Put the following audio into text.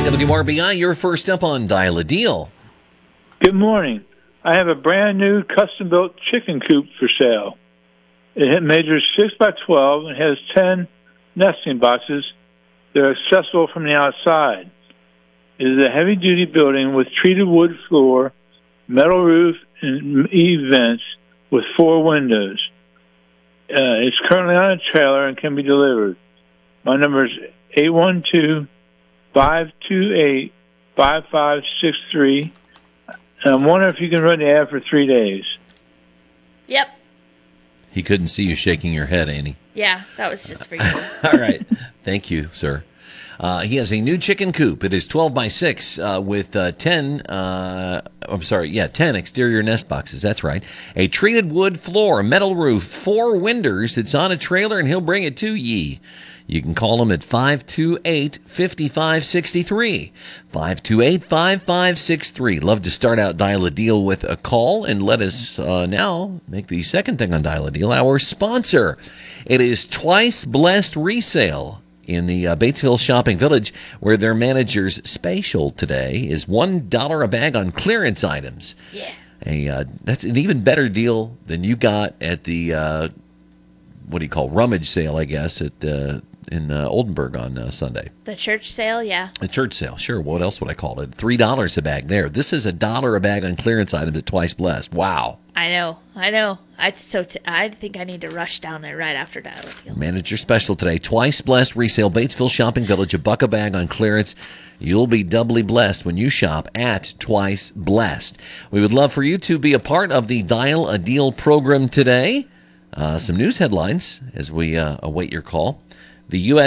WRBI, you're first up on Dial a Deal. Good morning. I have a brand new custom-built chicken coop for sale. It measures 6 by 12 and has 10 nesting boxes. They're accessible from the outside. It is a heavy-duty building with treated wood floor, metal roof, and eave vents with 4 windows. It's currently on a trailer and can be delivered. My number is 812-528-5563. And I'm wondering if you can run the ad for 3 days. Yep. He couldn't see you shaking your head, Annie. Yeah, that was just for you. All right. Thank you, sir. He has a new chicken coop. It is 12 by 6 with 10 exterior nest boxes. That's right. A treated wood floor, metal roof, 4 windows. It's on a trailer, and he'll bring it to ye. You can call him at 528-5563. 528-5563. Love to start out Dial a Deal with a call, and let us now make the second thing on Dial a Deal our sponsor. It is Twice Blessed Resale in the Batesville Shopping Village, where their manager's special today is $1 a bag on clearance items. Yeah. That's an even better deal than you got at the rummage sale, I guess, at in Oldenburg on Sunday. The church sale, yeah. The church sale, sure. What else would I call it? $3 a bag there. This is $1 a bag on clearance items at Twice Blessed. Wow. I know. I think I need to rush down there right after Dial a Deal. Manager special today. Twice Blessed Resale, Batesville Shopping Village, $1 a bag on clearance. You'll be doubly blessed when you shop at Twice Blessed. We would love for you to be a part of the Dial a Deal program today. Some news headlines as we await your call. The U.S.